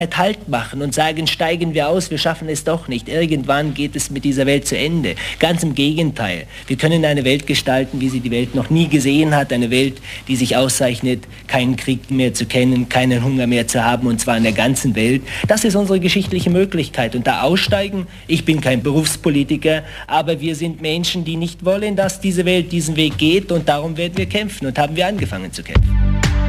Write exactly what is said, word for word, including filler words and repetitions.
Halt machen und sagen, steigen wir aus, wir schaffen es doch nicht. Irgendwann geht es mit dieser Welt zu Ende. Ganz im Gegenteil. Wir können eine Welt gestalten, wie sie die Welt noch nie gesehen hat. Eine Welt, die sich auszeichnet, keinen Krieg mehr zu kennen, keinen Hunger mehr zu haben, und zwar in der ganzen Welt. Das ist unsere geschichtliche Möglichkeit. Und da aussteigen, ich bin kein Berufspolitiker, aber wir sind Menschen, die nicht wollen, dass diese Welt diesen Weg geht, und darum werden wir kämpfen und haben wir angefangen zu kämpfen.